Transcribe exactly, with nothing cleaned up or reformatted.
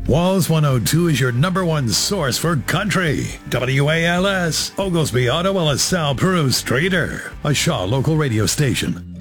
Walls one oh two is your number one source for country. W A L S, Oglesby, Ottawa, LaSalle, Peru, Streeter, a Shaw local radio station.